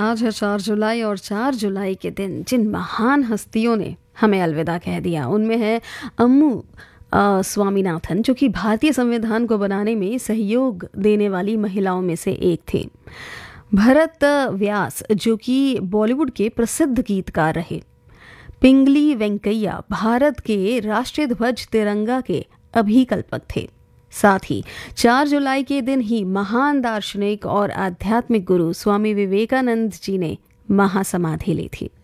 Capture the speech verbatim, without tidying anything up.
आज है चार जुलाई और चार जुलाई के दिन जिन महान हस्तियों ने हमें अलविदा कह दिया उनमें है अम्मू अ, स्वामीनाथन, जो कि भारतीय संविधान को बनाने में सहयोग देने वाली महिलाओं में से एक थे। भरत व्यास, जो कि बॉलीवुड के प्रसिद्ध गीतकार रहे। पिंगली वेंकैया भारत के राष्ट्रीय ध्वज तिरंगा के अभिकल्पक थे। साथ ही चार जुलाई के दिन ही महान दार्शनिक और आध्यात्मिक गुरु स्वामी विवेकानंद जी ने महासमाधि ली थी।